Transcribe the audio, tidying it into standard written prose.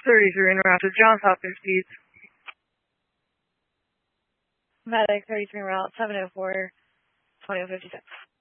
33 en route to Johns Hopkins Peds. Medic 33 en route, 704, 2056.